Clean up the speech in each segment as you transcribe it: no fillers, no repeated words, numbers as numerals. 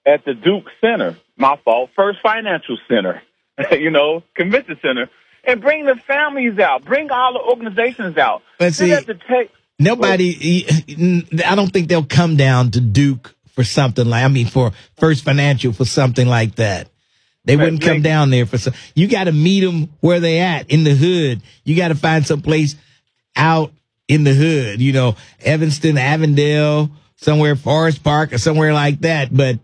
at the Duke Center. My fault. First Financial Center, Convention Center, and bring the families out. Bring all the organizations out. But see, nobody, I don't think they'll come down to Duke for something for First Financial for something like that. They wouldn't come down there for some. You got to meet them where they at in the hood. You got to find some place out in the hood, Evanston, Avondale, somewhere, Forest Park or somewhere like that. But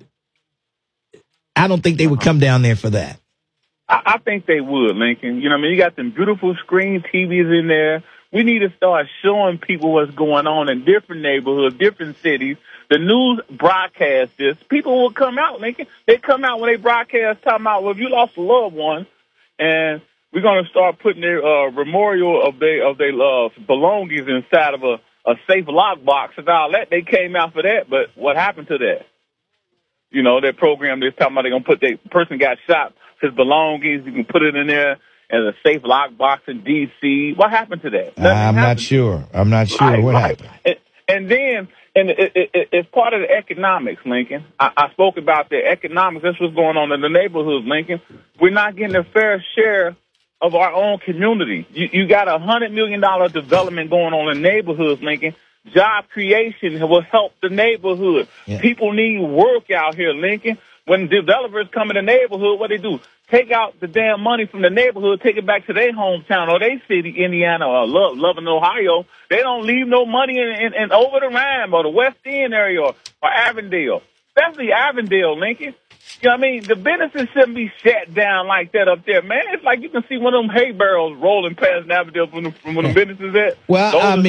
I don't think they would come down there for that. I think they would, Lincoln. You got them beautiful screen TVs in there. We need to start showing people what's going on in different neighborhoods, different cities. The news broadcasts this. People will come out, Lincoln. They come out when they broadcast, talking about, well, if you lost a loved one, and we're going to start putting their memorial of their belongings inside of a safe lockbox and all that. They came out for that, but what happened to that? That program they're talking about, they're going to put the person got shot, his belongings, you can put it in there as a safe lockbox in D.C. What happened to that? I'm not sure. What happened. And then, it's part of the economics, Lincoln. I spoke about the economics. That's what's going on in the neighborhoods, Lincoln. We're not getting a fair share of our own community. You got $100 million development going on in neighborhoods, Lincoln. Job creation will help the neighborhood. Yeah. People need work out here, Lincoln. When developers come in the neighborhood, what they do? Take out the damn money from the neighborhood, take it back to their hometown or their city, Indiana or Loving, Ohio. They don't leave no money in over the Rhine or the West End area or Avondale. Especially Avondale, Lincoln. The businesses shouldn't be shut down like that up there, man. It's like you can see one of them hay barrels rolling past Avondale from where the businesses at. Well,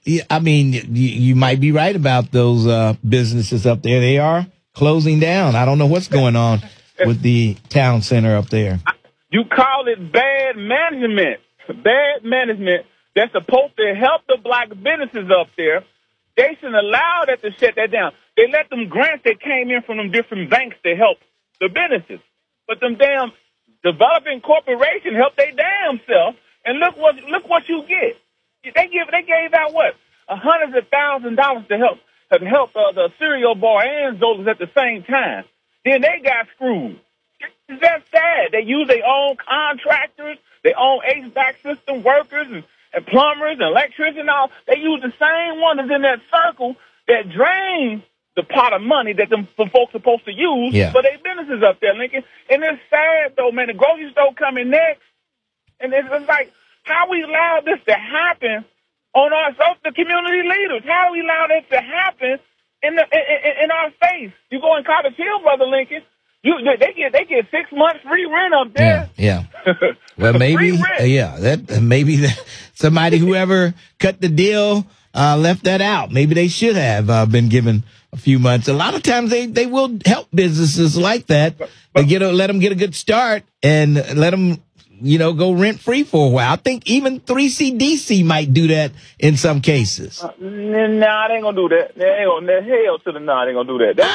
you might be right about those businesses up there. They are closing down. I don't know what's going on with the town center up there. You call it bad management. Bad management that's supposed to help the black businesses up there. They shouldn't allow that to shut that down. They let them grants that came in from them different banks to help the businesses. But them damn developing corporations help their damn self. And look what you get. They gave out what? Hundreds of $1,000s to help the cereal bar and Zolas at the same time. Then they got screwed. That's sad. They use their own contractors, their own HVAC system workers and plumbers and electricians and all. They use the same ones in that circle that drain the pot of money that them folks are supposed to use for their businesses up there, Lincoln. And it's sad, though, man. The grocery store coming next. And it's like, how we allow this to happen on the community leaders? How we allow this to happen in our face? You go in Cottage Hill, Brother Lincoln, they get 6 months free rent up there. Yeah. Well, maybe, somebody, whoever cut the deal, left that out. Maybe they should have been given a few months. A lot of times they will help businesses like that. Let them get a good start and let them, go rent free for a while. I think even 3CDC might do that in some cases. Nah, they ain't gonna do that. They ain't gonna do that.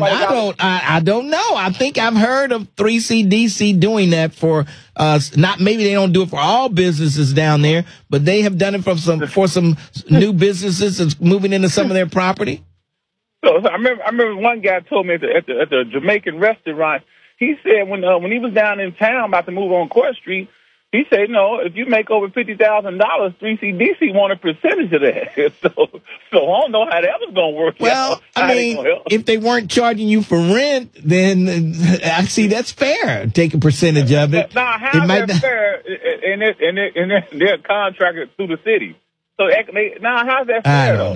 I don't know. I think I've heard of 3CDC doing that for maybe they don't do it for all businesses down there, but they have done it for some new businesses that's moving into some of their property. So I remember one guy told me at the Jamaican restaurant. He said when he was down in town about to move on Court Street, he said, no, if you make over $50,000, 3CDC want a percentage of that. So I don't know how that was going to work. Well, if they weren't charging you for rent, then I see that's fair. Take a percentage of it. Now, how's that fair? And they're contracted through the city. So now, how's that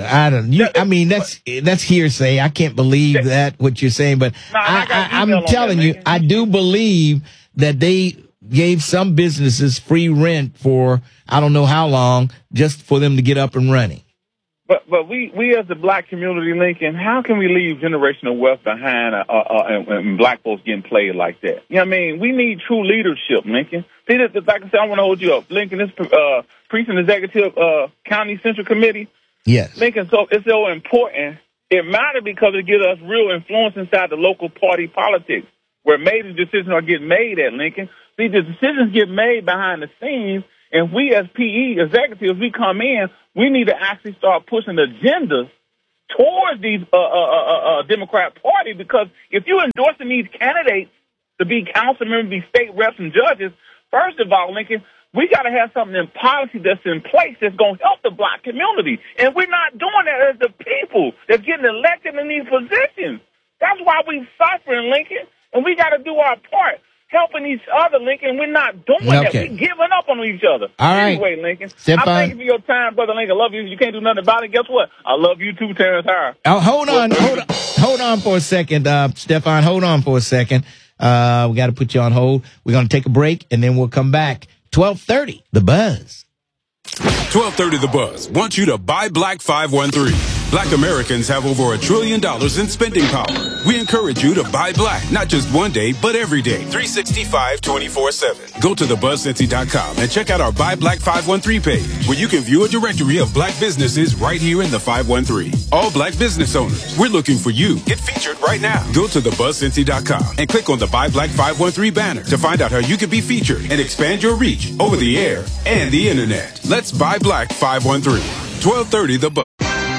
fair? That's hearsay. I can't believe that what you're saying, but I'm telling you, I do believe that they gave some businesses free rent for I don't know how long, just for them to get up and running. But we as the black community, Lincoln, how can we leave generational wealth behind and black folks getting played like that? We need true leadership, Lincoln. See, like I said, I want to hold you up. Lincoln, this precinct executive county central committee. Yes. Lincoln, so it's so important. It matters because it gives us real influence inside the local party politics, where major decisions are getting made at Lincoln. See, the decisions get made behind the scenes, and we as PE executives, we come in, we need to actually start pushing agendas towards these Democrat Party, because if you're endorsing these candidates to be council members, be state reps and judges, first of all, Lincoln, we got to have something in policy that's in place that's going to help the black community. And we're not doing that as the people that's getting elected in these positions. That's why we're suffering, Lincoln, and we got to do our part. Helping each other, Lincoln. We're not doing that. We're giving up on each other. All right. Anyway, Lincoln, I thank you for your time, Brother Lincoln. I love you. You can't do nothing about it. Guess what? I love you too, Terrence Howard. Oh, hold on for a second, Stefan. Hold on for a second. We got to put you on hold. We're going to take a break, and then we'll come back. 12:30, The Buzz. 12:30 The Buzz wants you to buy Black 513. Black Americans have over $1 trillion in spending power. We encourage you to buy black, not just one day, but every day, 365, 24/7. Go to thebuzzcincy.com and check out our Buy Black 513 page, where you can view a directory of black businesses right here in the 513. All black business owners, we're looking for you. Get featured right now. Go to thebuzzcincy.com and click on the Buy Black 513 banner to find out how you can be featured and expand your reach over the air and the internet. Let's buy Black 513. 12:30 The Buzz.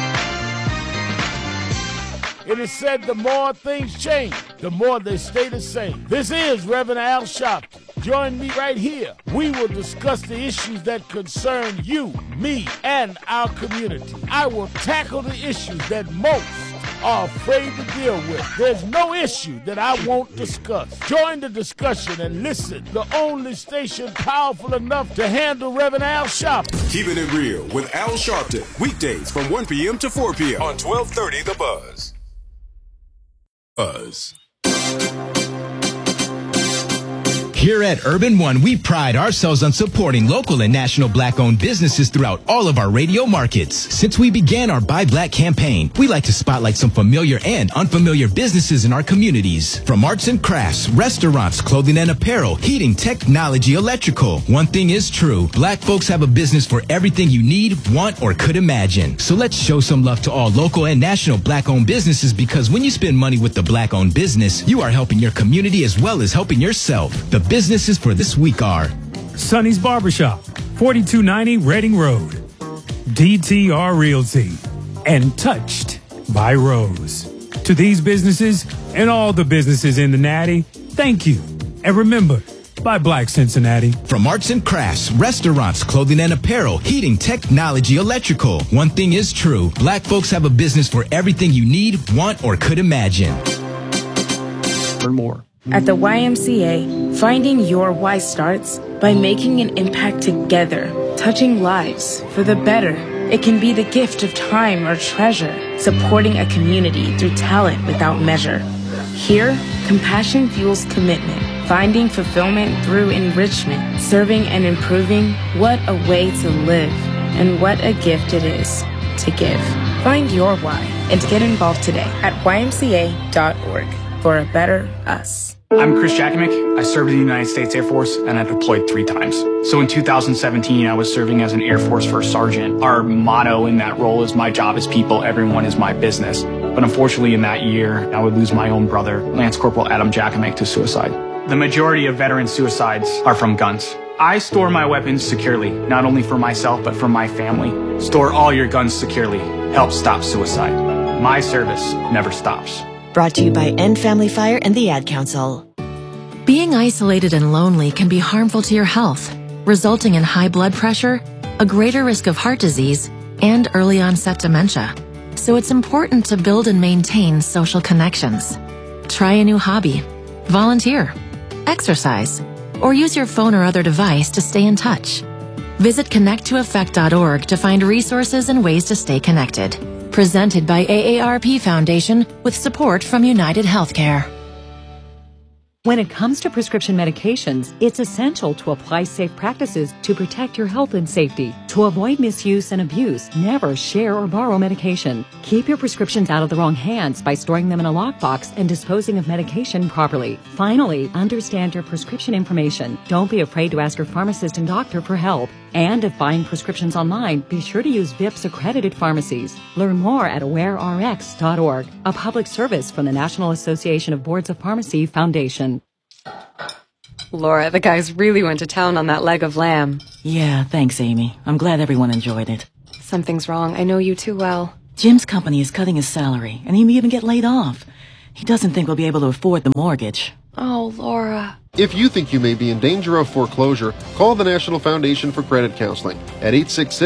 It is said the more things change, the more they stay the same. This is Reverend Al Sharpton. Join me right here. We will discuss the issues that concern you, me, and our community. I will tackle the issues that most are afraid to deal with. There's no issue that I won't discuss. Join the discussion and listen. The only station powerful enough to handle Reverend Al Sharpton. Keeping it real with Al Sharpton. Weekdays from 1 p.m. to 4 p.m. on 1230 The Buzz. Buzz. Here at Urban One, we pride ourselves on supporting local and national black-owned businesses throughout all of our radio markets. Since we began our Buy Black campaign, we like to spotlight some familiar and unfamiliar businesses in our communities. From arts and crafts, restaurants, clothing and apparel, heating, technology, electrical. One thing is true, black folks have a business for everything you need, want, or could imagine. So let's show some love to all local and national black-owned businesses, because when you spend money with the black-owned business, you are helping your community as well as helping yourself. The businesses for this week are Sonny's Barbershop, 4290 Reading Road, DTR Realty, and Touched by Rose. To these businesses and all the businesses in the Natty, thank you. And remember, buy Black Cincinnati. From arts and crafts, restaurants, clothing and apparel, heating, technology, electrical. One thing is true, black folks have a business for everything you need, want, or could imagine. Learn more. At the YMCA, finding your why starts by making an impact together, touching lives for the better. It can be the gift of time or treasure, supporting a community through talent without measure. Here, compassion fuels commitment, finding fulfillment through enrichment, serving and improving. What a way to live, and what a gift it is to give. Find your why and get involved today at ymca.org for a better us. I'm Chris Jakimick. I served in the United States Air Force, and I deployed 3 times. So in 2017, I was serving as an Air Force First Sergeant. Our motto in that role is, my job is people, everyone is my business. But unfortunately in that year, I would lose my own brother, Lance Corporal Adam Jakimick, to suicide. The majority of veteran suicides are from guns. I store my weapons securely, not only for myself, but for my family. Store all your guns securely. Help stop suicide. My service never stops. Brought to you by End Family Fire and the Ad Council. Being isolated and lonely can be harmful to your health, resulting in high blood pressure, a greater risk of heart disease, and early onset dementia. So it's important to build and maintain social connections. Try a new hobby, volunteer, exercise, or use your phone or other device to stay in touch. Visit connecttoeffect.org to find resources and ways to stay connected. Presented by AARP Foundation with support from United Healthcare. When it comes to prescription medications, it's essential to apply safe practices to protect your health and safety. To avoid misuse and abuse, never share or borrow medication. Keep your prescriptions out of the wrong hands by storing them in a lockbox and disposing of medication properly. Finally, understand your prescription information. Don't be afraid to ask your pharmacist and doctor for help. And if buying prescriptions online, be sure to use VIPS accredited pharmacies. Learn more at awarerx.org, a public service from the National Association of Boards of Pharmacy Foundation. Laura, the guys really went to town on that leg of lamb. Yeah, thanks, Amy. I'm glad everyone enjoyed it. Something's wrong. I know you too well. Jim's company is cutting his salary, and he may even get laid off. He doesn't think we'll be able to afford the mortgage. Oh, Laura. If you think you may be in danger of foreclosure, call the National Foundation for Credit Counseling at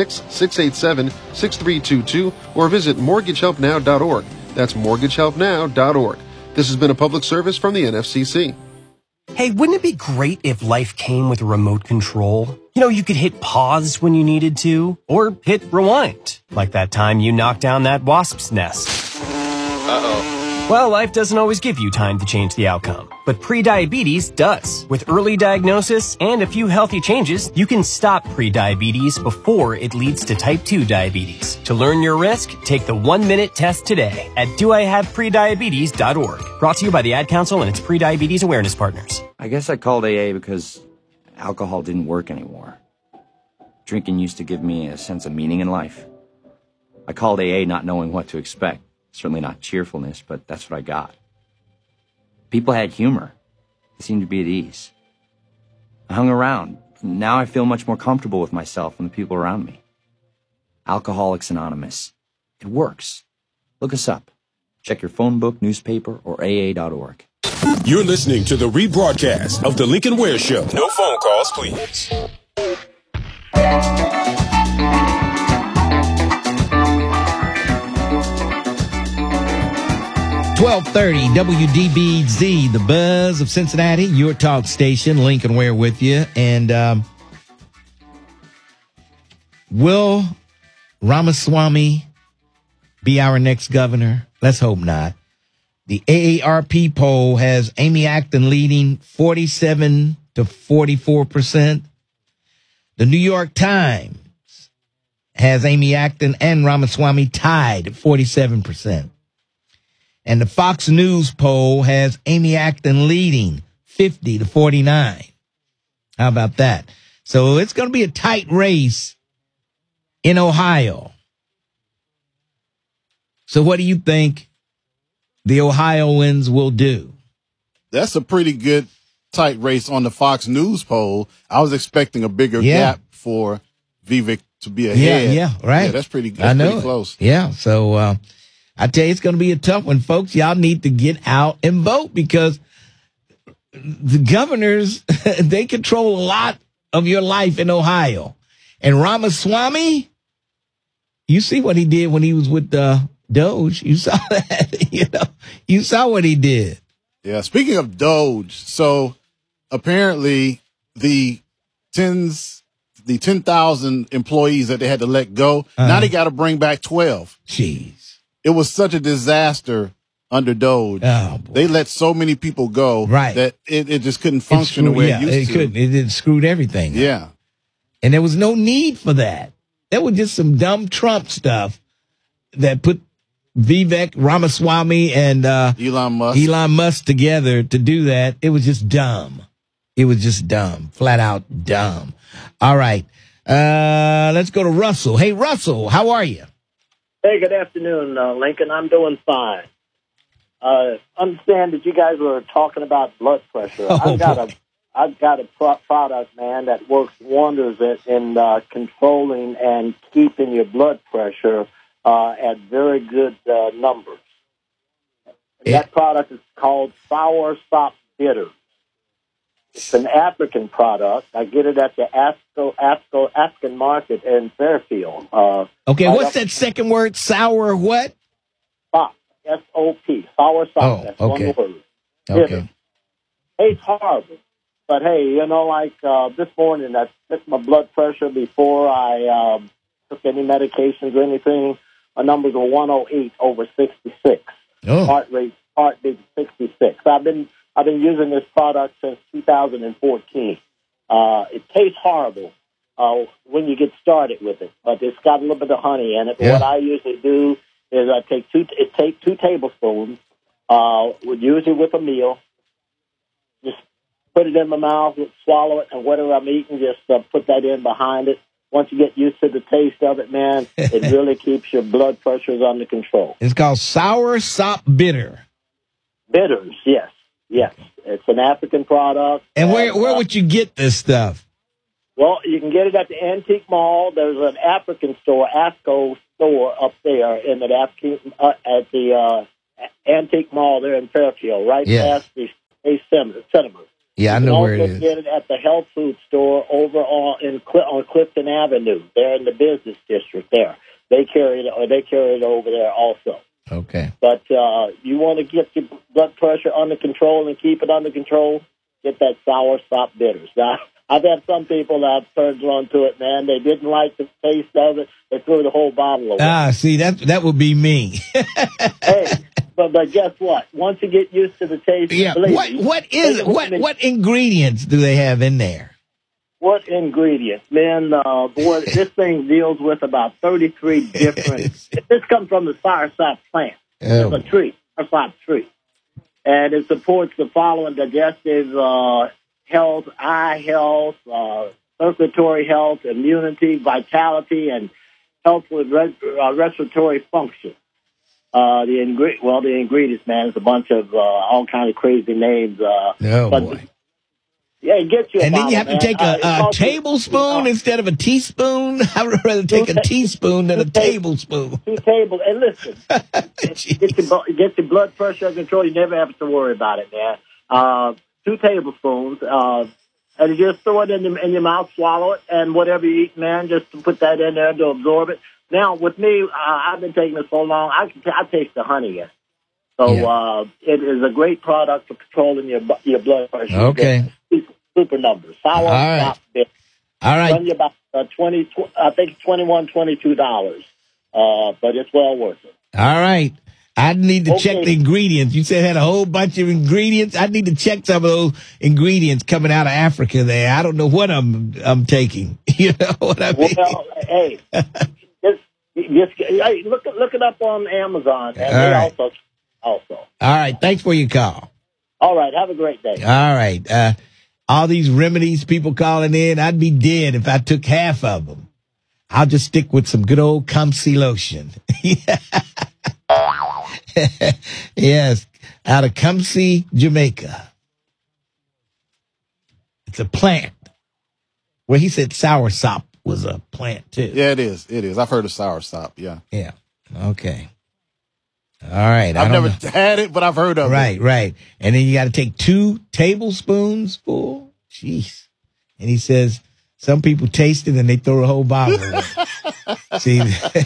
866-687-6322 or visit mortgagehelpnow.org. That's mortgagehelpnow.org. This has been a public service from the NFCC. Hey, wouldn't it be great if life came with a remote control? You know, you could hit pause when you needed to, or hit rewind, like that time you knocked down that wasp's nest. Uh-oh. Well, life doesn't always give you time to change the outcome, but prediabetes does. With early diagnosis and a few healthy changes, you can stop prediabetes before it leads to type 2 diabetes. To learn your risk, take the 1-minute test today at doihaveprediabetes.org. Brought to you by the Ad Council and its prediabetes awareness partners. I guess I called AA because alcohol didn't work anymore. Drinking used to give me a sense of meaning in life. I called AA not knowing what to expect. Certainly not cheerfulness, but that's what I got. People had humor. They seemed to be at ease. I hung around. Now I feel much more comfortable with myself and the people around me. Alcoholics Anonymous. It works. Look us up. Check your phone book, newspaper, or AA.org. You're listening to the rebroadcast of The Lincoln Ware Show. No phone calls, please. 1230 WDBZ, the buzz of Cincinnati, your talk station. Lincoln Ware with you. And will Ramaswamy be our next governor? Let's hope not. The AARP poll has Amy Acton leading 47 to 44%. The New York Times has Amy Acton and Ramaswamy tied at 47%. And the Fox News poll has Amy Acton leading 50 to 49. How about that? So it's going to be a tight race in Ohio. So what do you think the Ohioans will do? That's a pretty good tight race on the Fox News poll. I was expecting a bigger gap for Vivek to be ahead. Yeah, right. Yeah, that's pretty good. That's pretty close. Yeah, so I tell you, it's going to be a tough one, folks. Y'all need to get out and vote because the governors, they control a lot of your life in Ohio. And Ramaswamy, you see what he did when he was with Doge. You saw that, you saw what he did. Yeah. Speaking of Doge, so apparently the 10,000 employees that they had to let go, now they got to bring back 12. Jeez. It was such a disaster under Doge. Oh, boy. They let so many people go that it just couldn't function the way it used to. It screwed everything up. Yeah. And there was no need for that. That was just some dumb Trump stuff that put Vivek Ramaswamy and Elon Musk together to do that. It was just dumb. It was just dumb. Flat out dumb. All right. Let's go to Russell. Hey, Russell, how are you? Hey, good afternoon, Lincoln. I'm doing fine. Understand that you guys were talking about blood pressure. I've got a product, man, that works wonders in controlling and keeping your blood pressure at very good numbers. That product is called Sour Sop Bitter. It's an African product. I get it at the African market in Fairfield. Okay, what's that second word? Sour what? Sop. S-O-P. Sour sop. Oh, that's okay. one word. Okay. Tastes horrible. But hey, this morning I took my blood pressure before I took any medications or anything. My numbers were 108 over 66. Oh. Heartbeat 66. I've been using this product since 2014. It tastes horrible when you get started with it, but it's got a little bit of honey in it. Yeah. What I usually do is I take two tablespoons, usually with a meal, just put it in my mouth, swallow it, and whatever I'm eating, just put that in behind it. Once you get used to the taste of it, man, it really keeps your blood pressures under control. It's called Sour Sop Bitter. Bitters, yes. Yes, it's an African product. And where would you get this stuff? Well, you can get it at the Antique Mall. There's an African store, AFCO store up there in the at the Antique Mall there in Fairfield, right past the State Cinema. Yeah, I know where it is. You can also get it at the health food store over on Clifton Avenue. They're in the business district there. They carry it over there also. Okay. But you want to get your blood pressure under control and keep it under control, get that sour sop bitters. Now, I've had some people that have turned on to it, man. They didn't like the taste of it. They threw the whole bottle away. See, that would be me. Hey, but guess what? Once you get used to the taste, what ingredients do they have in there? What ingredients, man? Boy, this thing deals with about 33 different. This comes from the soursop plant. It's a tree, soursop tree, and it supports the following: digestive health, eye health, circulatory health, immunity, vitality, and health with respiratory function. The ingredients, man, it's a bunch of all kind of crazy names. Boy. Yeah, it gets you. And then you have to take a tablespoon instead of a teaspoon. I would rather take a teaspoon than a tablespoon. 2 tablespoons. And listen, get your blood pressure under control. You never have to worry about it, man. 2 tablespoons, and you just throw it in your mouth, swallow it, and whatever you eat, man, just put that in there to absorb it. Now, with me, I've been taking it so long, I taste the honey in it. So it is a great product for controlling your blood pressure. Okay. Super numbers. Sour sop bitters. All right. Run you about I think $21, $22. But it's well worth it. All right. I need to check the ingredients. You said it had a whole bunch of ingredients. I need to check some of those ingredients coming out of Africa there. I don't know what I'm taking. You know what I mean? Well, hey, just look it up on Amazon. And All they right. also. All right. Thanks for your call. All right. Have a great day. All right. All these remedies people calling in, I'd be dead if I took half of them. I'll just stick with some good old Comfsey lotion. Yes, out of Comfsey, Jamaica. It's a plant. Well, he said soursop was a plant too. Yeah, it is. It is. I've heard of soursop. Yeah. Yeah. Okay. All right. I've never had it, but I've heard of it. Right. And then you got to take 2 tablespoons full. Jeez. And he says some people taste it and they throw the whole bottle away. See,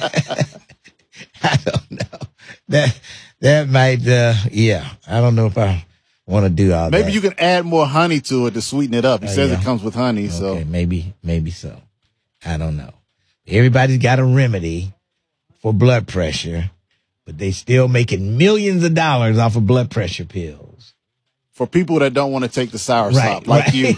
I don't know. That might, I don't know if I want to do all that. Maybe you can add more honey to it to sweeten it up. He says it comes with honey, so. Okay, maybe so. I don't know. Everybody's got a remedy for blood pressure, but they still making millions of dollars off of blood pressure pills. For people that don't want to take the soursop, like you.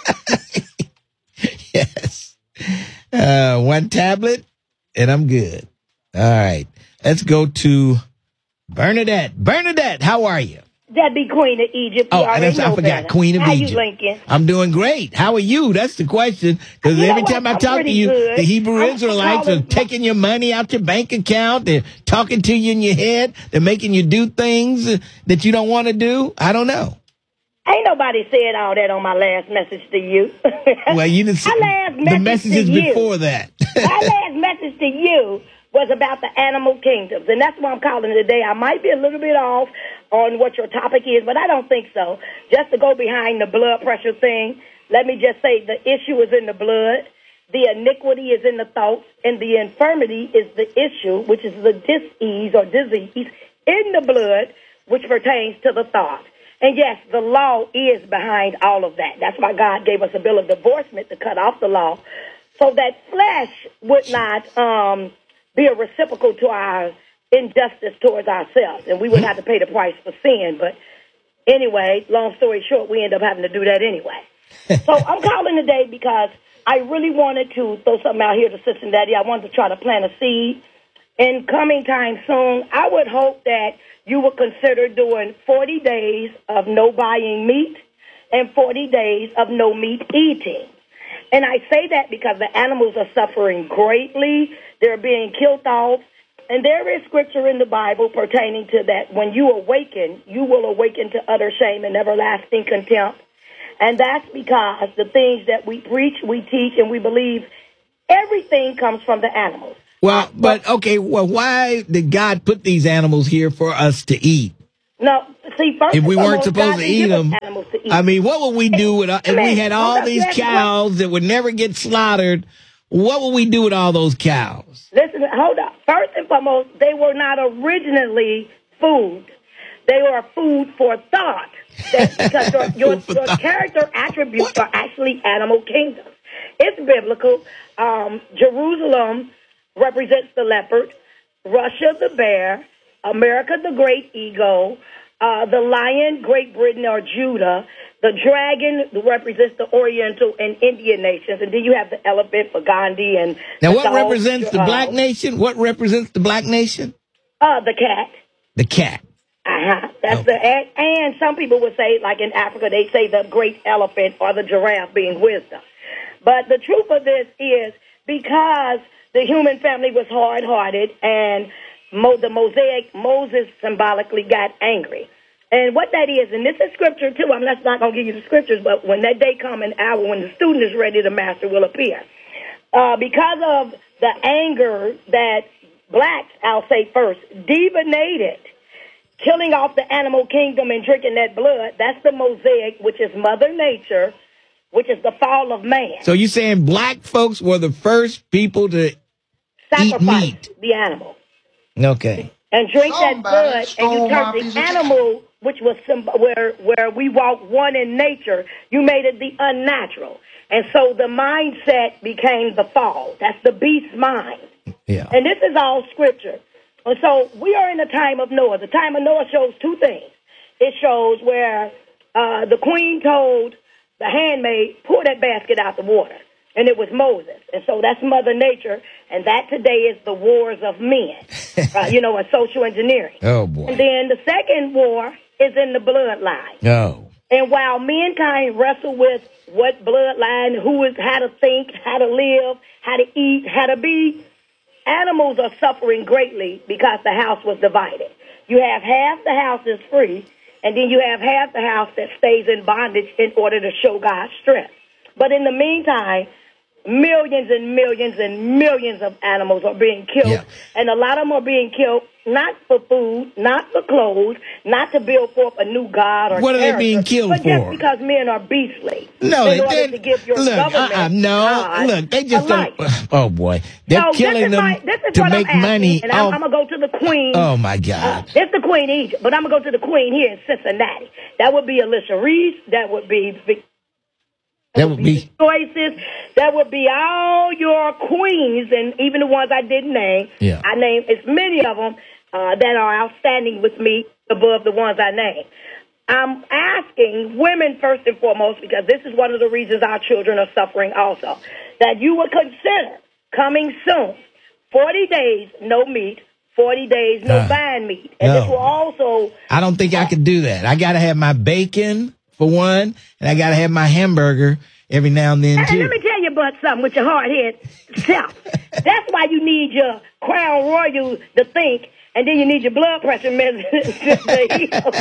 Yes. 1 tablet, and I'm good. All right. Let's go to Bernadette. Bernadette, how are you? That'd be Queen of Egypt. Oh, I forgot. Better. Queen of How Egypt. you, Lincoln? I'm doing great. How are you? That's the question. Because every time I talk to you, the Hebrew Israelites are taking your money out your bank account. They're talking to you in your head. They're making you do things that you don't want to do. I don't know. Ain't nobody said all that on my last message to you. Well, you didn't say the messages before that. My last message to you was about the animal kingdoms, and that's why I'm calling today. I might be a little bit off on what your topic is, but I don't think so. Just to go behind the blood pressure thing, let me just say the issue is in the blood, the iniquity is in the thoughts, and the infirmity is the issue, which is the disease or disease in the blood, which pertains to the thought. And yes, the law is behind all of that. That's why God gave us a bill of divorcement to cut off the law, so that flesh would not be a reciprocal to our injustice towards ourselves, and we would have to pay the price for sin. But anyway, long story short, we end up having to do that anyway. So I'm calling today because I really wanted to throw something out here to Cincinnati. I wanted to try to plant a seed. In coming time soon, I would hope that you would consider doing 40 days of no buying meat and 40 days of no meat eating. And I say that because the animals are suffering greatly. They're being killed off. And there is scripture in the Bible pertaining to that. When you awaken, you will awaken to utter shame and everlasting contempt. And that's because the things that we preach, we teach, and we believe, everything comes from the animals. Well, but okay, well, why did God put these animals here for us to eat? No, see, first if we and weren't foremost, supposed God to didn't eat give us them, animals to eat. I mean, what would we do with if we had all these cows that would never get slaughtered? What would we do with all those cows? Listen, hold up. First and foremost, they were not originally food. They were food for thought. Because your character attributes are actually animal kingdoms. It's biblical. Jerusalem represents the leopard, Russia the bear, America the great eagle, the lion, Great Britain or Judah, the dragon represents the Oriental and Indian nations, and then you have the elephant for Gandhi. And now, what represents the black nation? What represents the black nation? The cat. The cat. That's and some people would say, like in Africa, they say the great elephant or the giraffe being wisdom. But the truth of this is because the human family was hard-hearted and the Mosaic, Moses symbolically got angry. And what that is, and this is scripture too, I'm not going to give you the scriptures, but when that day come an hour when the student is ready, the master will appear. Because of the anger that blacks, I'll say first, divinated, killing off the animal kingdom and drinking that blood, that's the Mosaic, which is Mother Nature, which is the fall of man. So you're saying black folks were the first people to eat meat? The animal. Okay. And drink that blood, and you turned the animal, which was where we walk one in nature, you made it the unnatural. And so the mindset became the fall. That's the beast mind. Yeah. And this is all scripture. And so we are in the time of Noah. The time of Noah shows two things. It shows where the queen told the handmaid, pour that basket out the water. And it was Moses. And so that's Mother Nature. And that today is the wars of men, and social engineering. Oh, boy. And then the second war is in the bloodline. Oh. And while mankind wrestle with what bloodline, how to think, how to live, how to eat, how to be, animals are suffering greatly because the house was divided. You have half the house is free, and then you have half the house that stays in bondage in order to show God's strength. But in the meantime, millions and millions and millions of animals are being killed, and a lot of them are being killed not for food, not for clothes, not to build forth a new God or what are they being killed but for? Just because men are beastly. No, in order to give your government look, they just don't. Oh boy, they're killing them to make money. And I'm gonna go to the queen. Oh my God, it's the Queen Egypt, but I'm gonna go to the queen here in Cincinnati. That would be Alicia Reese. That would be choices. That would be all your queens, and even the ones I didn't name. Yeah. I named as many of them that are outstanding with me above the ones I named. I'm asking women first and foremost, because this is one of the reasons our children are suffering also, that you would consider coming soon, 40 days no meat, 40 days no buying meat. And this will also... I don't think I could do that. I got to have my bacon for one, and I got to have my hamburger every now and then, too. And let me tell you about something with your hard-head self. That's why you need your Crown Royal to think, and then you need your blood pressure medicine to heal.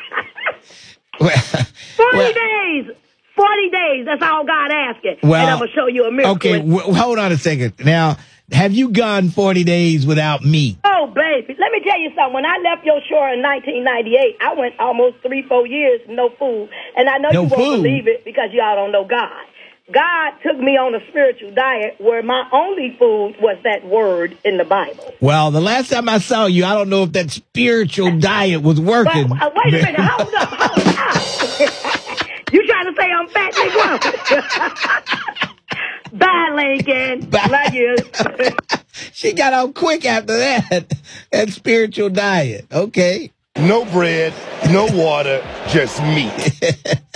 40 days, that's all God asking. Well, and I'm going to show you a miracle. Okay, hold on a second. Now, have you gone 40 days without meat? Oh, baby. Let me tell you something. When I left your shore in 1998, I went almost 3-4 years no food. And I know you won't believe it because y'all don't know God. God took me on a spiritual diet where my only food was that word in the Bible. Well, the last time I saw you, I don't know if that spiritual diet was working. But, wait a minute. Hold up. You trying to say I'm fat, Negro? Bye, Lincoln. Love you. She got out quick after that. That spiritual diet. Okay. No bread, no water, just meat.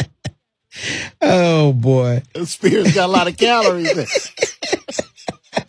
Oh, boy. The spirit's got a lot of calories in it.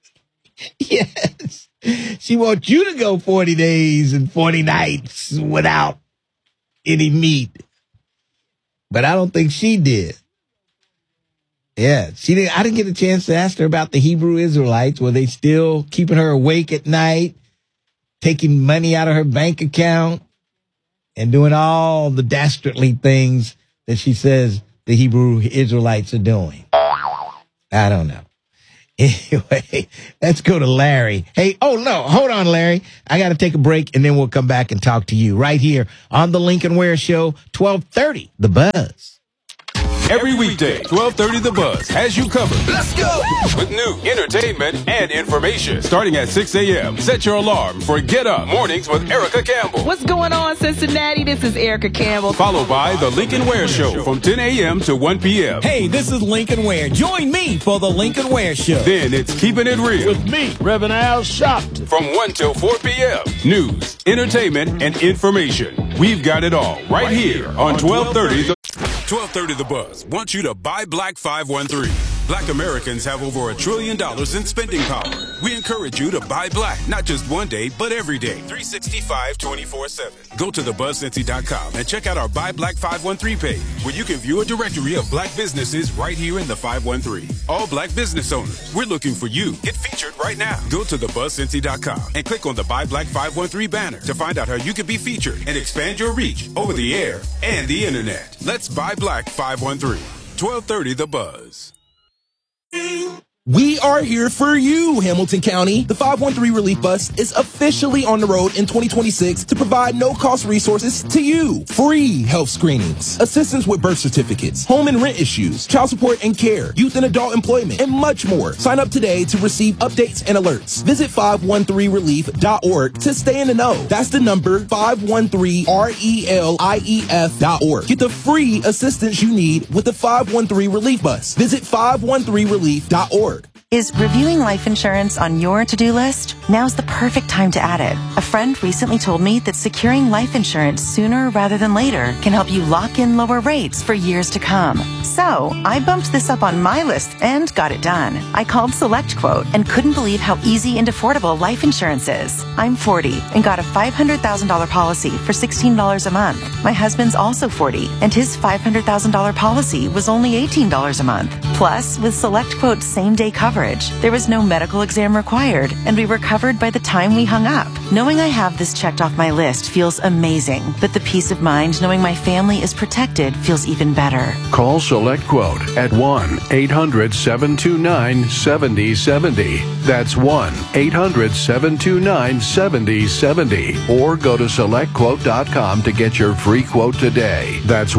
Yes. She wants you to go 40 days and 40 nights without any meat. But I don't think she did. Yeah, I didn't get a chance to ask her about the Hebrew Israelites. Were they still keeping her awake at night, taking money out of her bank account, and doing all the dastardly things that she says the Hebrew Israelites are doing? I don't know. Anyway, let's go to Larry. Hey, oh no, hold on, Larry. I got to take a break and then we'll come back and talk to you right here on the Lincoln Ware Show, 1230, The Buzz. Every weekday, 1230 The Buzz has you covered. Let's go! With new entertainment and information. Starting at 6 a.m., set your alarm for Get Up Mornings with Erica Campbell. What's going on, Cincinnati? This is Erica Campbell. Followed by The Lincoln Ware Show from 10 a.m. to 1 p.m. Hey, this is Lincoln Ware. Join me for The Lincoln Ware Show. Then it's Keeping It Real. With me, Reverend Al Sharpton. From 1 till 4 p.m. News, entertainment, and information. We've got it all right here on 1230 1230 The Buzz wants you to buy Black 513. Black Americans have over $1 trillion in spending power. We encourage you to buy black, not just one day, but every day, 365, 24/7. Go to thebuzzincy.com and check out our Buy Black 513 page, where you can view a directory of black businesses right here in the 513. All black business owners, we're looking for you. Get featured right now. Go to thebuzzincy.com and click on the Buy Black 513 banner to find out how you can be featured and expand your reach over the air and the internet. Let's buy Black 513. 1230 The Buzz. We are here for you, Hamilton County. The 513 Relief Bus is officially on the road in 2026 to provide no-cost resources to you. Free health screenings, assistance with birth certificates, home and rent issues, child support and care, youth and adult employment, and much more. Sign up today to receive updates and alerts. Visit 513relief.org to stay in the know. That's the number 513relief.org. Get the free assistance you need with the 513 Relief Bus. Visit 513relief.org. Is reviewing life insurance on your to-do list? Now's the perfect time to add it. A friend recently told me that securing life insurance sooner rather than later can help you lock in lower rates for years to come. So I bumped this up on my list and got it done. I called SelectQuote and couldn't believe how easy and affordable life insurance is. I'm 40 and got a $500,000 policy for $16 a month. My husband's also 40 and his $500,000 policy was only $18 a month. Plus, with SelectQuote's same-day coverage, there was no medical exam required, and we were covered by the time we hung up. Knowing I have this checked off my list feels amazing, but the peace of mind knowing my family is protected feels even better. Call SelectQuote at 1-800-729-7070. That's 1-800-729-7070. Or go to SelectQuote.com to get your free quote today. That's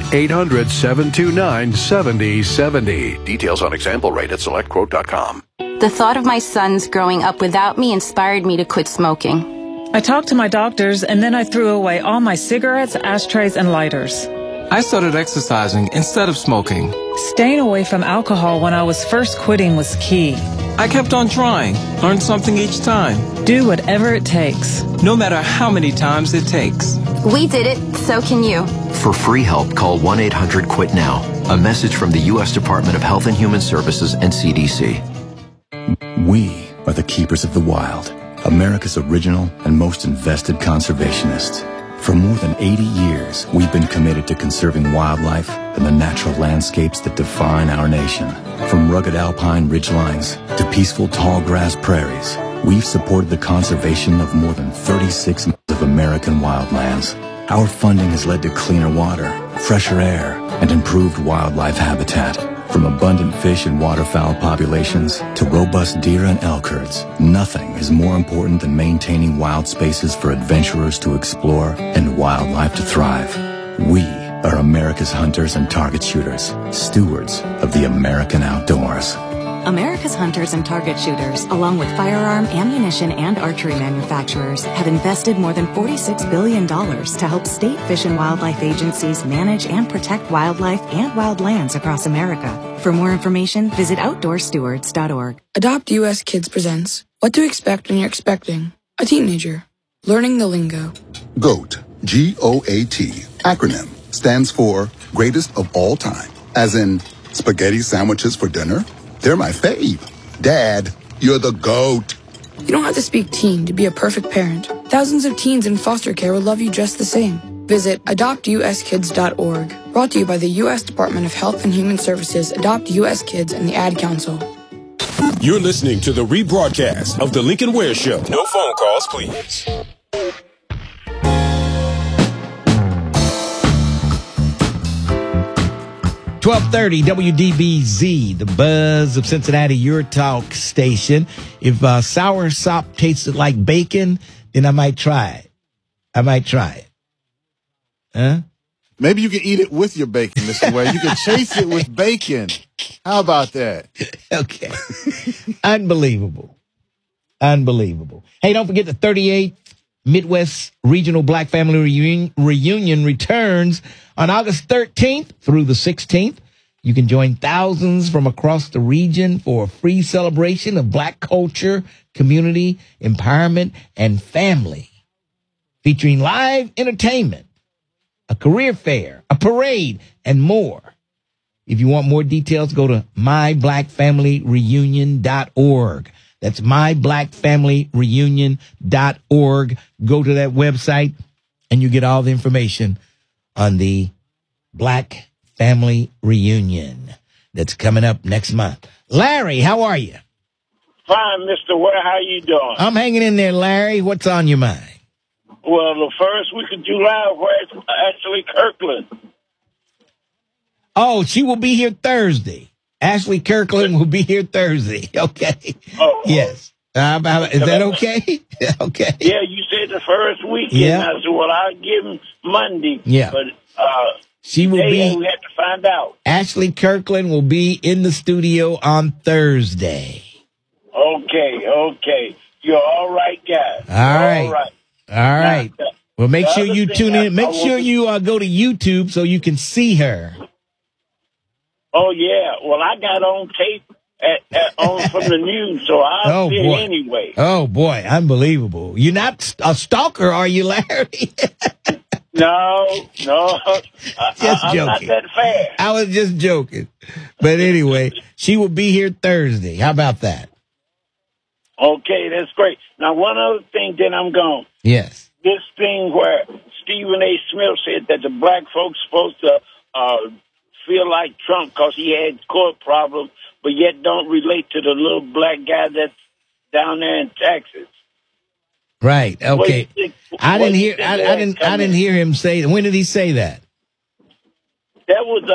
1-800-729-7070. Details on example rate at SelectQuote.com. The thought of my sons growing up without me inspired me to quit smoking. I talked to my doctors, and then I threw away all my cigarettes, ashtrays, and lighters. I started exercising instead of smoking. Staying away from alcohol when I was first quitting was key. I kept on trying, learned something each time. Do whatever it takes. No matter how many times it takes. We did it, so can you. For free help, call 1-800-QUIT-NOW. A message from the U.S. Department of Health and Human Services and CDC. We are the keepers of the wild, America's original and most invested conservationists. For more than 80 years, we've been committed to conserving wildlife and the natural landscapes that define our nation. From rugged alpine ridgelines to peaceful tall grass prairies, we've supported the conservation of more than 36 miles of American wildlands. Our funding has led to cleaner water, fresher air, and improved wildlife habitat. From abundant fish and waterfowl populations to robust deer and elk herds, nothing is more important than maintaining wild spaces for adventurers to explore and wildlife to thrive. We are America's hunters and target shooters, stewards of the American outdoors. America's hunters and target shooters, along with firearm, ammunition, and archery manufacturers, have invested more than $46 billion to help state fish and wildlife agencies manage and protect wildlife and wildlands across America. For more information, visit OutdoorStewards.org. Adopt US Kids presents What to Expect When You're Expecting a Teenager. Learning the lingo. GOAT, G-O-A-T, acronym, stands for Greatest of All Time, as in spaghetti sandwiches for dinner. They're my fave. Dad, you're the GOAT. You don't have to speak teen to be a perfect parent. Thousands of teens in foster care will love you just the same. Visit adoptuskids.org. Brought to you by the U.S. Department of Health and Human Services, Adopt U.S. Kids, and the Ad Council. You're listening to the rebroadcast of The Lincoln Ware Show. No phone calls, please. 1230 WDBZ, the buzz of Cincinnati, your talk station. If sour sop tasted like bacon, then I might try it. Huh? Maybe you can eat it with your bacon, Mr. Ware. You can chase it with bacon. How about that? Okay. Unbelievable. Hey, don't forget the 38th Midwest Regional Black Family Reunion returns on August 13th through the 16th. You can join thousands from across the region for a free celebration of Black culture, community, empowerment, and family, featuring live entertainment, a career fair, a parade, and more. If you want more details, go to myblackfamilyreunion.org. That's myblackfamilyreunion.org. Go to that website, and you get all the information on the Black Family Reunion that's coming up next month. Larry, how are you? Fine, Mr. Ware. How you doing? I'm hanging in there, Larry. What's on your mind? Well, the first week of July, where's Ashley Kirkland? Oh, she will be here Thursday. Ashley Kirkland will be here Thursday. Okay. Oh. Yes. Is that okay? Okay. Yeah, you said the first weekend. Yeah. I said, well, I'll give him Monday. Yeah. But she will be. We have to find out. Ashley Kirkland will be in the studio on Thursday. Okay. You're all right, guys. All right. Well, make sure you tune in. Make sure you go to YouTube so you can see her. Oh, yeah. Well, I got on tape from the news, so I'll see it anyway. Oh, boy. Unbelievable. You're not a stalker, are you, Larry? No. Just I'm joking. not that fast. I was just joking. But anyway, she will be here Thursday. How about that? Okay, that's great. Now, one other thing, then I'm gone. Yes. This thing where Stephen A. Smith said that the black folks supposed to feel like Trump because he had court problems, but yet don't relate to the little black guy that's down there in Texas. Right. Okay. I didn't hear him say. When did he say that? That was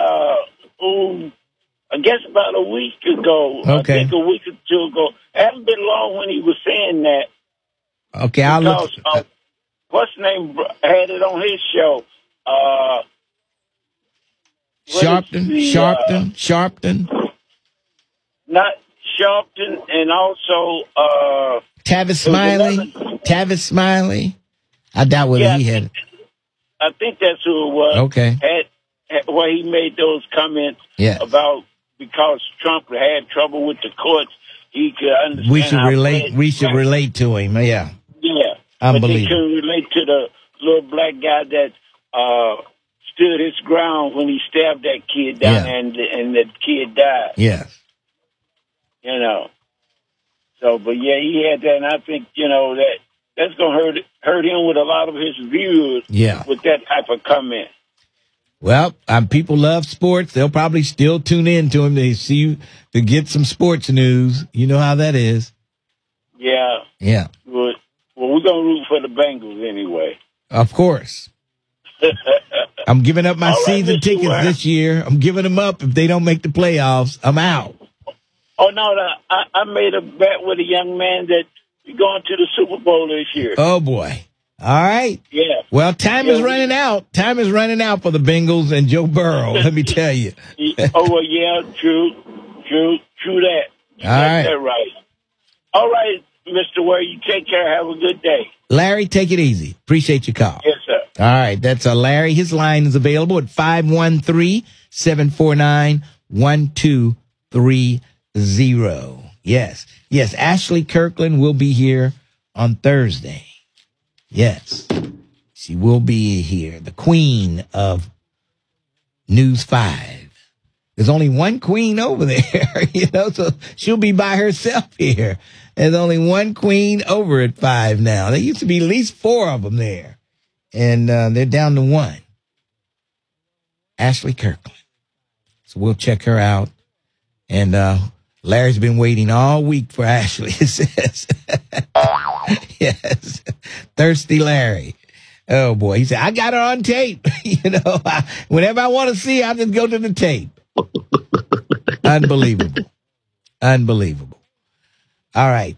I guess about a week ago. Okay. I think a week or two ago. It hasn't been long when he was saying that. Okay, I'll look. What's his name had it on his show? Sharpton. Not Sharpton, and also Tavis Smiley. I doubt whether he had it. I think that's who it was. Okay. Where he made those comments about because Trump had trouble with the courts, he could understand. We should relate to him. Yeah. Yeah. Unbelievable. But they couldn't relate to the little black guy that stood his ground when he stabbed that kid down there and that kid died. Yes. You know. So, but yeah, he had that, and I think, that's going to hurt him with a lot of his viewers with that type of comment. Well, people love sports. They'll probably still tune in to him. They see you to get some sports news. You know how that is. Yeah. Yeah. Well, we're going to root for the Bengals anyway. Of course. I'm giving up my season tickets this year. I'm giving them up if they don't make the playoffs. I'm out. Oh, no, I made a bet with a young man that we're going to the Super Bowl this year. Oh, boy. All right. Yeah. Well, time is running out. Time is running out for the Bengals and Joe Burrow, let me tell you. Oh, well, yeah, true that. That's right. All right, Mr. Ware, you take care. Have a good day. Larry, take it easy. Appreciate your call. Yes, sir. All right, that's Larry. His line is available at 513-749-1230. Yes, Ashley Kirkland will be here on Thursday. Yes, she will be here, the queen of News 5. There's only one queen over there, so she'll be by herself here. There's only one queen over at 5 now. There used to be at least 4 of them there, and they're down to 1. Ashley Kirkland. So we'll check her out. And Larry's been waiting all week for Ashley, it says. Yes. Thirsty Larry. Oh, boy. He said, I got her on tape. Whenever I want to see her, I just go to the tape. Unbelievable. Unbelievable. All right.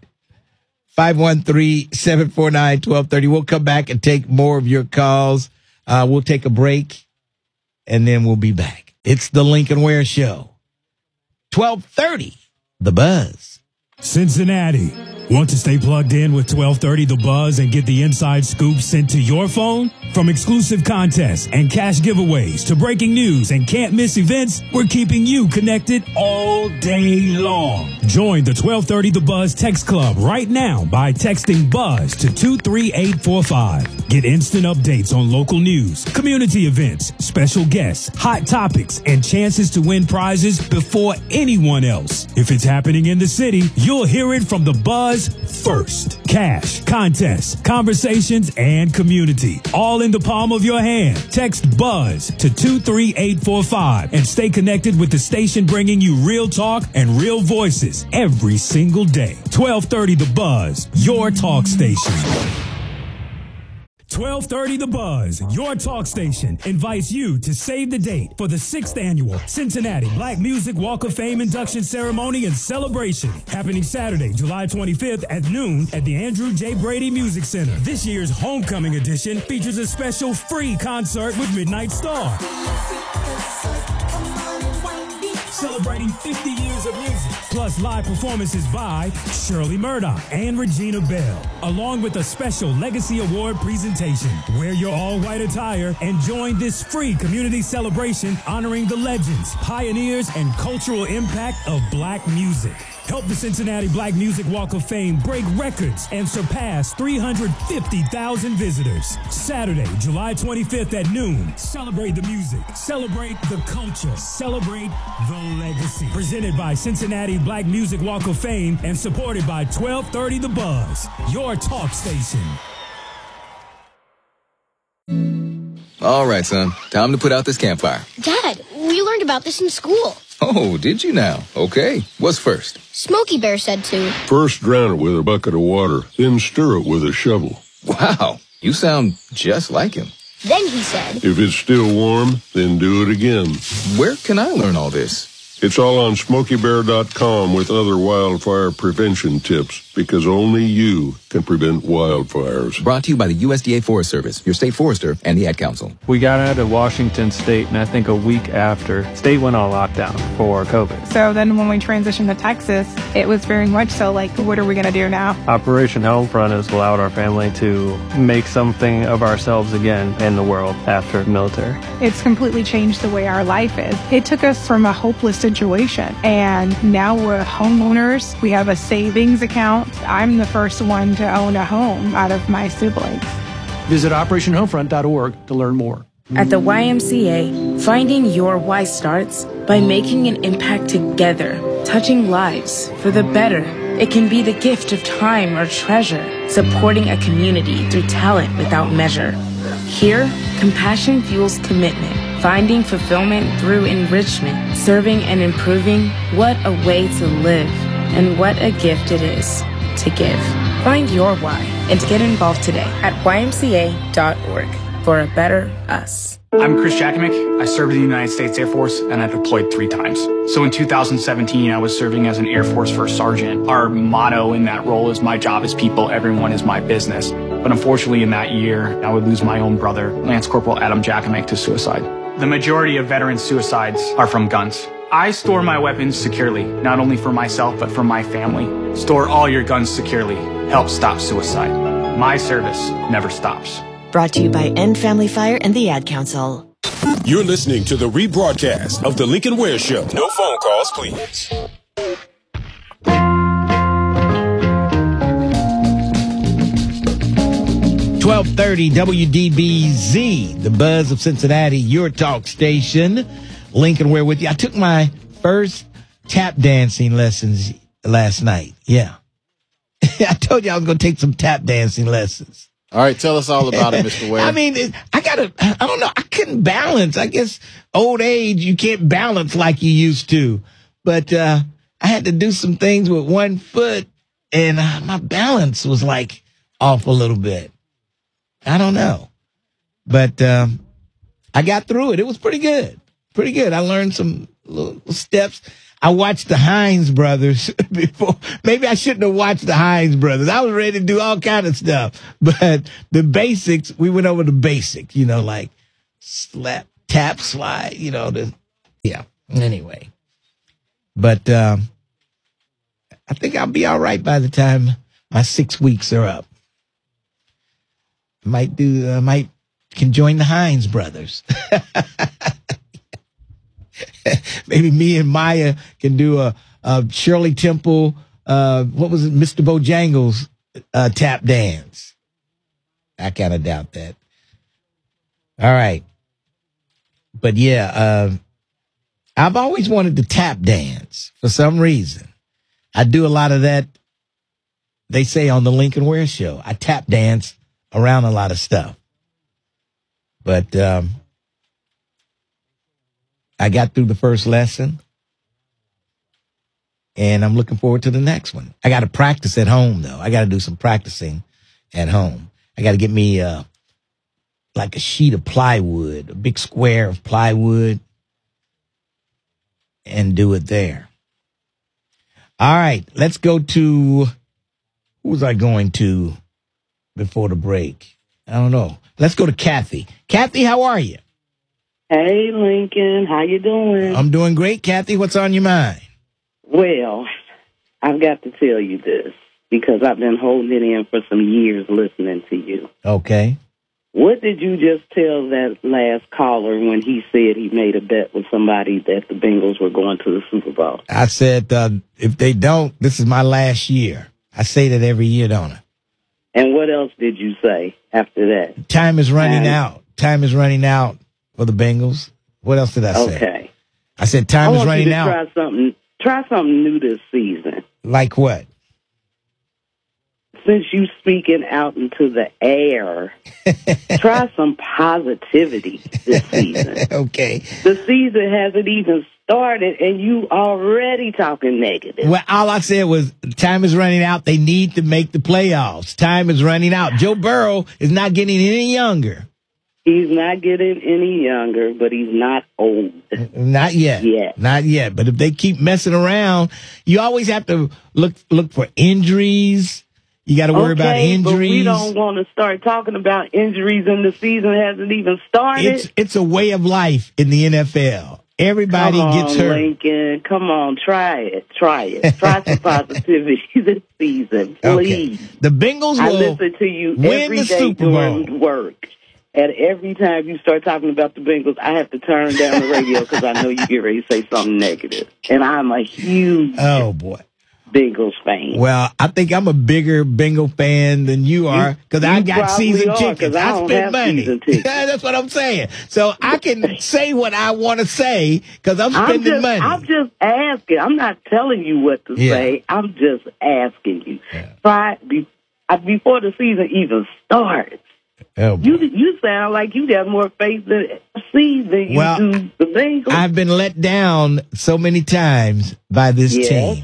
513-749-1230. We'll come back and take more of your calls. We'll take a break, and then we'll be back. It's the Lincoln Ware Show. 1230, The Buzz. Cincinnati. Want to stay plugged in with 1230 The Buzz and get the inside scoop sent to your phone? From exclusive contests and cash giveaways to breaking news and can't miss events, we're keeping you connected all day long. Join the 1230 The Buzz text club right now by texting BUZZ to 23845. Get instant updates on local news, community events, special guests, hot topics, and chances to win prizes before anyone else. If it's happening in the city, you'll hear it from The Buzz first. Cash, contests, conversations, and community. All in the palm of your hand. Text BUZZ to 23845 and stay connected with the station bringing you real talk and real voices every single day. 1230 The Buzz, your talk station. 1230 The Buzz, your talk station, invites you to save the date for the 6th annual Cincinnati Black Music Walk of Fame induction ceremony and celebration, happening Saturday, July 25th at noon at the Andrew J. Brady Music Center. This year's homecoming edition features a special free concert with Midnight Star, celebrating 50 years of music, plus live performances by Shirley Murdoch and Regina Bell, along with a special Legacy Award presentation. Wear your all-white attire and join this free community celebration honoring the legends, pioneers, and cultural impact of black music. Help the Cincinnati Black Music Walk of Fame break records and surpass 350,000 visitors. Saturday, July 25th at noon. Celebrate the music. Celebrate the culture. Celebrate the legacy. Presented by Cincinnati Black Music Walk of Fame and supported by 1230 The Buzz, your talk station. All right, son. Time to put out this campfire. Dad, we learned about this in school. Oh, did you now? Okay. What's first? Smokey Bear said to. First drown it with a bucket of water, then stir it with a shovel. Wow, you sound just like him. Then he said. If it's still warm, then do it again. Where can I learn all this? It's all on SmokeyBear.com with other wildfire prevention tips, because only you can prevent wildfires. Brought to you by the USDA Forest Service, your state forester, and the Ad Council. We got out of Washington State, and I think a week after, state went on lockdown for COVID. So then when we transitioned to Texas, it was very much so like, what are we going to do now? Operation Homefront has allowed our family to make something of ourselves again in the world after military. It's completely changed the way our life is. It took us from a hopeless situation, and now we're homeowners. We have a savings account. I'm the first one to own a home out of my siblings. Visit OperationHomefront.org to learn more. At the YMCA, finding your why starts by making an impact together, touching lives for the better. It can be the gift of time or treasure, supporting a community through talent without measure. Here, compassion fuels commitment, finding fulfillment through enrichment, serving and improving. What a way to live, and what a gift it is to give. Find your why and get involved today at ymca.org for a better us. I'm Chris Jakovic. I served in the United States Air Force, and I deployed 3 times. So in 2017, I was serving as an Air Force First Sergeant. Our motto in that role is, my job is people, everyone is my business. But unfortunately in that year, I would lose my own brother, Lance Corporal Adam Jakovic, to suicide. The majority of veteran suicides are from guns. I store my weapons securely, not only for myself, but for my family. Store all your guns securely. Help stop suicide. My service never stops. Brought to you by End Family Fire and the Ad Council. You're listening to the rebroadcast of The Lincoln Ware Show. No phone calls, please. .30 WDBZ, the Buzz of Cincinnati, your talk station. Lincoln Ware with you. I took my first tap dancing lessons last night. Yeah. I told you I was going to take some tap dancing lessons. All right, tell us all about it, Mr. Ware. I mean, I don't know. I couldn't balance. I guess old age, you can't balance like you used to. But I had to do some things with one foot, and my balance was like off a little bit. I don't know. But I got through it. It was pretty good. Pretty good. I learned some little steps. I watched the Hines brothers before. Maybe I shouldn't have watched the Hines brothers. I was ready to do all kind of stuff. But the basics, we went over the basics, like slap, tap, slide, yeah. Anyway. But I think I'll be all right by the time my 6 weeks are up. Can join the Hines brothers. Maybe me and Maya can do a Shirley Temple, what was it, Mr. Bojangles tap dance. I kind of doubt that. All right. But yeah, I've always wanted to tap dance for some reason. I do a lot of that, they say, on the Lincoln Ware Show. I tap dance around a lot of stuff. But I got through the first lesson, and I'm looking forward to the next one. I got to practice at home, though. I got to do some practicing at home. I got to get me like a sheet of plywood, a big square of plywood, and do it there. All right, let's go to, who was I going to before the break? I don't know. Let's go to Kathy. Kathy, how are you? Hey, Lincoln. How you doing? I'm doing great, Kathy. What's on your mind? Well, I've got to tell you this because I've been holding it in for some years listening to you. Okay. What did you just tell that last caller when he said he made a bet with somebody that the Bengals were going to the Super Bowl? I said, if they don't, this is my last year. I say that every year, don't I? And what else did you say after that? Time is running out. Time is running out for the Bengals. What else did I say? Okay. I said time is running out. Try something new this season. Like what? Since you speaking out into the air, try some positivity this season. Okay. The season hasn't even started, and you already talking negative. Well, all I said was time is running out. They need to make the playoffs. Time is running out. Joe Burrow is not getting any younger. He's not getting any younger, but he's not old. Not yet. Yeah. Not yet. But if they keep messing around, you always have to look for injuries. You got to worry about injuries. But we don't want to start talking about injuries and the season hasn't even started. It's a way of life in the NFL. Everybody gets hurt. Lincoln, come on, try it. Try some positivity this season, please. Okay. The Bengals will I listen to you every day Super Bowl. doing work. And every time you start talking about the Bengals, I have to turn down the radio because I know you get ready to say something negative. And I'm a huge Bengals fan. Well, I think I'm a bigger Bengal fan than you are because I got season tickets. I spend money. That's what I'm saying. So I can say what I want to say because I'm spending money. I'm just asking. I'm not telling you what to say. I'm just asking you. Try before the season even starts. Oh, you sound like you got more faith than FC than you do the Bengals. I've been let down so many times by this team.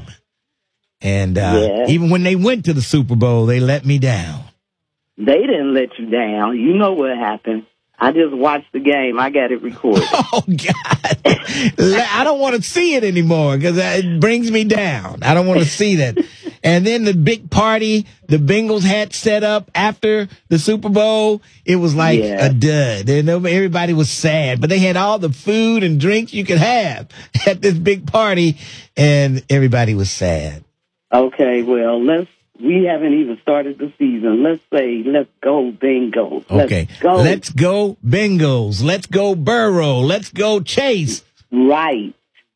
And even when they went to the Super Bowl, they let me down. They didn't let you down. You know what happened. I just watched the game. I got it recorded. Oh, God. I don't want to see it anymore because it brings me down. I don't want to see that. And then the big party the Bengals had set up after the Super Bowl, it was like a dud. And everybody was sad. But they had all the food and drinks you could have at this big party, and everybody was sad. Okay, well, we haven't even started the season. Let's say, let's go Bengals. Okay. Let's go Bengals. Let's go Burrow. Let's go Chase. Right.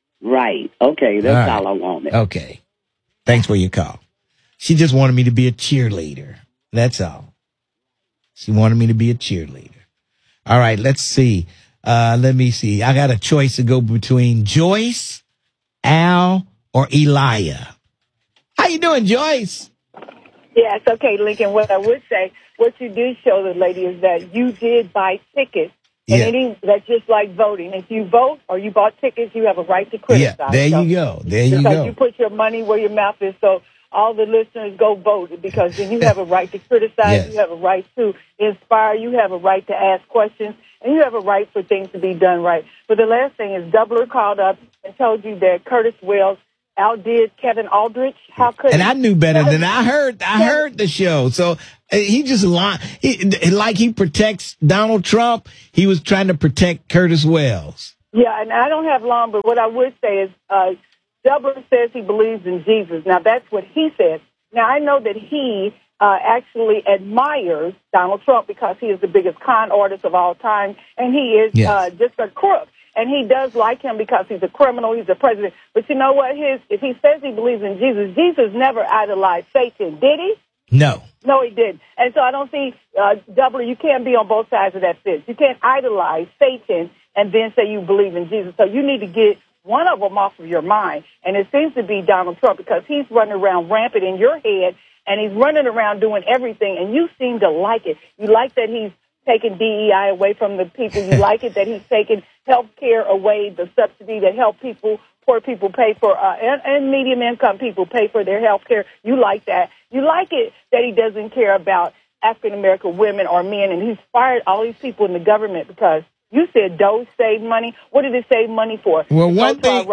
Okay, that's all I wanted. Okay. Thanks for your call. She just wanted me to be a cheerleader. That's all. She wanted me to be a cheerleader. All right, let's see. Let me see. I got a choice to go between Joyce, Al, or Elia. How you doing, Joyce? Yeah, it's okay, Lincoln. What I would say, what you did show the lady is that you did buy tickets. And that's just like voting. If you vote or you bought tickets, you have a right to criticize. Yeah, there you go. Because you put your money where your mouth is. So all the listeners go vote, because then you have a right to criticize, Yes. you have a right to inspire, you have a right to ask questions, and you have a right for things to be done right. But the last thing is Doubler called up and told you that Curtis Wells outdid Kevin Aldrich. How could And he? I knew better than I heard the show. So he just lied. Like he protects Donald Trump, he was trying to protect Curtis Wells. Yeah, and I don't have long, but what I would say is Doubler says he believes in Jesus. Now, that's what he says. Now, I know that he actually admires Donald Trump because he is the biggest con artist of all time, and he is just a crook. And he does like him because he's a criminal, he's a president. But you know what? If he says he believes in Jesus, Jesus never idolized Satan, did he? No. No, he didn't. And so I don't see, Doubler, you can't be on both sides of that fence. You can't idolize Satan and then say you believe in Jesus. So you need to get one of them off of your mind. And it seems to be Donald Trump, because he's running around rampant in your head, and he's running around doing everything, and you seem to like it. You like that he's taking DEI away from the people. You like it that he's taking health care away, the subsidy that help people, poor people pay for, and medium income people pay for their health care. You like that. You like it that he doesn't care about African American women or men, and he's fired all these people in the government because you said Doge saved money. What did it save money for? Well, one thing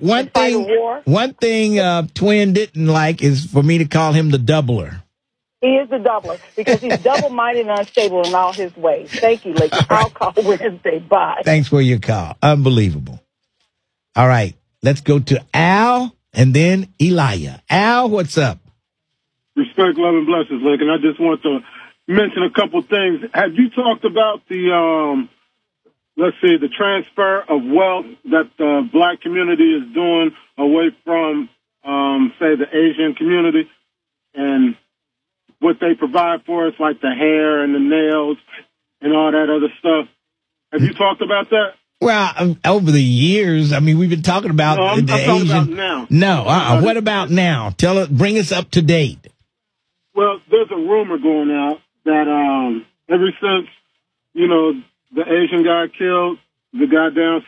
Twin didn't like is for me to call him the Doubler. He is the Doubler because he's double-minded and unstable in all his ways. Thank you, Lakers. I'll call Wednesday. Bye. Thanks for your call. Unbelievable. All right, let's go to Al and then Elijah. Al, what's up? Respect, love, and blessings, Lincoln. I just want to mention a couple things. Have you talked about the, the transfer of wealth that the black community is doing away from, say, the Asian community, and what they provide for us, like the hair and the nails and all that other stuff? Have you talked about that? Well, over the years, I mean, we've been talking about I'm the talking Asian. about now. No, what about now? Bring us up to date. Well, there's a rumor going out that ever since, the Asian guy killed the guy down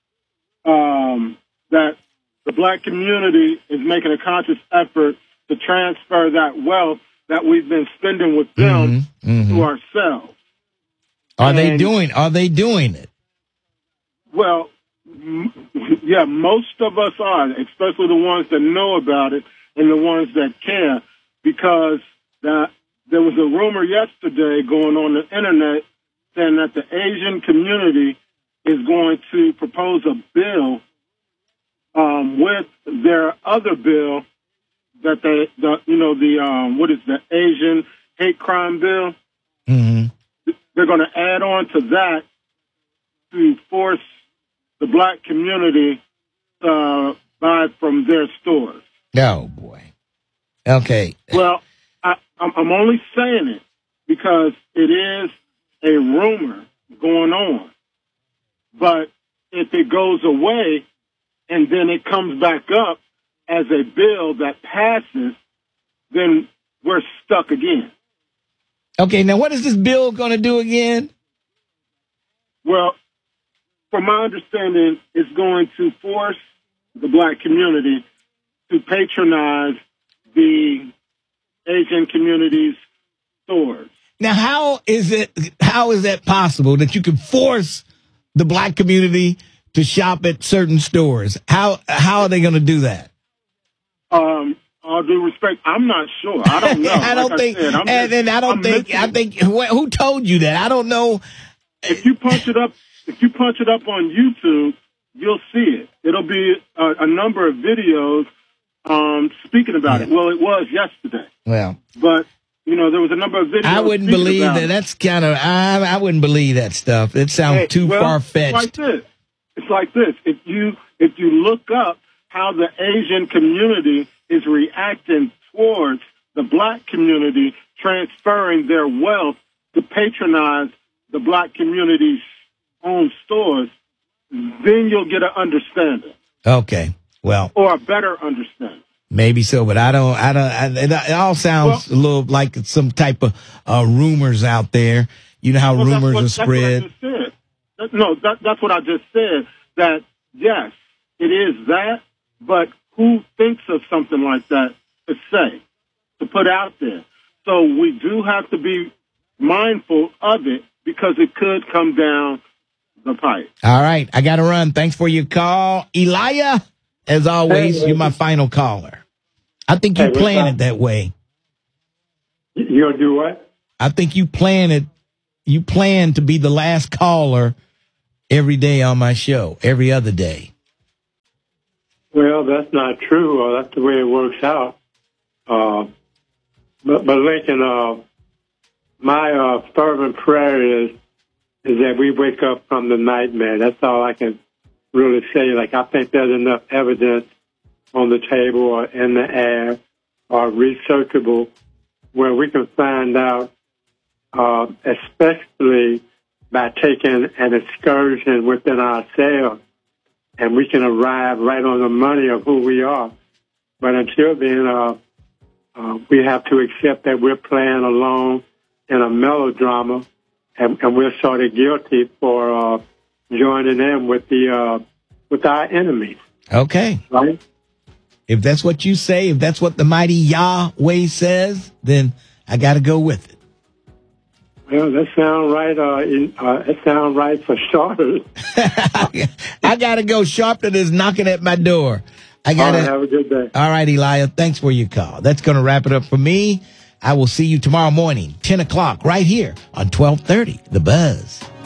south, that the black community is making a conscious effort to transfer that wealth that we've been spending with them to ourselves. Are they doing it? Well, yeah, most of us are, especially the ones that know about it and the ones that care, because there was a rumor yesterday going on the internet saying that the Asian community is going to propose a bill with their other bill that what is the Asian hate crime bill? Mm-hmm. They're going to add on to that to force the black community to buy from their stores. Oh, boy. Okay. Well, I'm only saying it because it is a rumor going on. But if it goes away and then it comes back up as a bill that passes, then we're stuck again. Okay, now what is this bill going to do again? Well, from my understanding, it's going to force the black community to patronize the Asian community's stores. Now, how is that possible that you can force the black community to shop at certain stores? How are they going to do that? All due respect, I'm not sure. I don't know. I think who told you that? I don't know. If you punch it up on YouTube, you'll see it. It'll be a number of videos speaking about it. Well, it was yesterday. Well, but there was a number of videos. I wouldn't believe that. That's kind of I wouldn't believe that stuff. It sounds too far fetched. It's like this. If you look up how the Asian community is reacting towards the black community transferring their wealth to patronize the black community's own stores, then you'll get an understanding. Okay. Well, or a better understanding. Maybe so, but it all sounds a little like some type of rumors out there. You know how rumors are spread. That's what I just said. No, that's what I just said. That, yes, it is that, but who thinks of something like that to say, to put out there. So we do have to be mindful of it because it could come down the pipe. All right. I got to run. Thanks for your call. Elijah, as always, you're my final caller. I think you plan it that way. You gonna do what? I think you plan it. You plan to be the last caller every day on my show, every other day. Well, that's not true. That's the way it works out. But Lincoln, my fervent prayer is that we wake up from the nightmare. That's all I can really say. Like, I think there's enough evidence on the table or in the air or researchable where we can find out, especially by taking an excursion within ourselves, and we can arrive right on the money of who we are. But until then, we have to accept that we're playing along in a melodrama, and we're sort of guilty for joining in with our enemies. Okay. Right? If that's what you say, if that's what the mighty Yahweh says, then I got to go with it. Well, that sounds right. That sounds right for starters. I got to go. Sharpton is knocking at my door. I got to have a good day. All right, Elijah. Thanks for your call. That's going to wrap it up for me. I will see you tomorrow morning, 10 o'clock, right here on 1230, The Buzz.